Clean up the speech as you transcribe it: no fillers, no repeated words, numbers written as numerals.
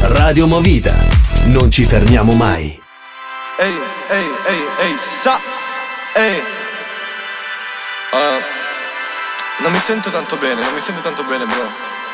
Radio Movida. Non ci fermiamo mai. Ehi, ehi, ehi, ehi, ehi. Non mi sento tanto bene, bro.